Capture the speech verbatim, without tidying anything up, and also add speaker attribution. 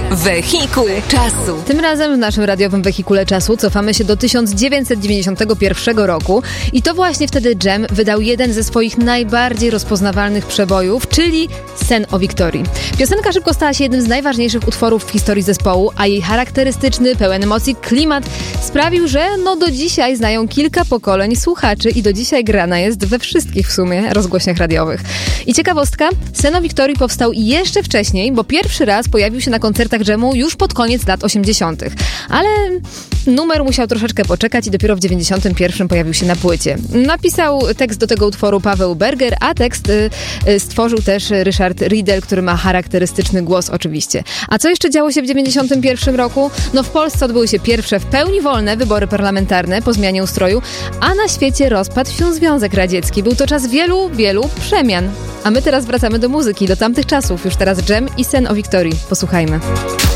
Speaker 1: Wehikuł czasu.
Speaker 2: Tym razem w naszym radiowym wehikule czasu cofamy się do tysiąc dziewięćset dziewięćdziesiątego pierwszego roku i to właśnie wtedy Dżem wydał jeden ze swoich najbardziej rozpoznawalnych przebojów, czyli Sen o Wiktorii. Piosenka szybko stała się jednym z najważniejszych utworów w historii zespołu, a jej charakterystyczny, pełen emocji klimat sprawił, że no do dzisiaj znają kilka pokoleń słuchaczy i do dzisiaj grana jest we wszystkich w sumie rozgłośniach radiowych. I ciekawostka, Sen o Wiktorii powstał jeszcze wcześniej, bo pierwszy raz pojawił się na koncertach Dżemu już pod koniec lat osiemdziesiątych. Ale numer musiał troszeczkę poczekać i dopiero w dziewięćdziesiątym pierwszym pojawił się na płycie. Napisał tekst do tego utworu Paweł Berger, a tekst y, y, stworzył też Ryszard Riedel, który ma charakterystyczny głos oczywiście. A co jeszcze działo się w dziewięćdziesiątym pierwszym roku? No w Polsce odbyły się pierwsze w pełni wolne wybory parlamentarne po zmianie ustroju, a na świecie rozpadł się Związek Radziecki. Był to czas wielu, wielu przemian. A my teraz wracamy do muzyki, do tamtych czasów. Już teraz Dżem i Sen o Wiktorii. Posłuchajmy.